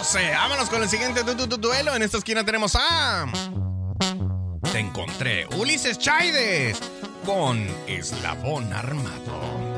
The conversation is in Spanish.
14. Vámonos con el siguiente duelo. En esta esquina tenemos a... Te encontré, Ulises Chaides, con Eslabón Armado.